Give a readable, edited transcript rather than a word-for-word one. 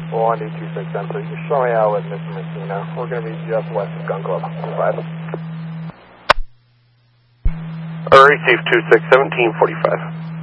Well, I need 267, so you can show me out with Mr. Messina. We're going to be just west of Gun Club. 25. Receive 26, 1745.